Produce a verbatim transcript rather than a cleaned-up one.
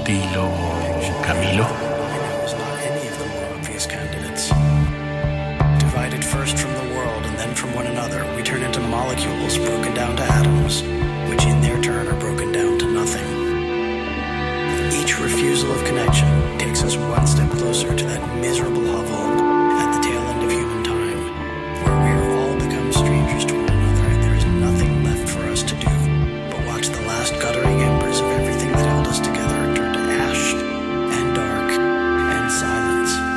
Dilo, Camilo. Is not any of the more obvious candidates. Divided first from the world and then from one another, we turn into molecules broken down to atoms, which in their turn are broken down to nothing. Each refusal of connection takes us one step closer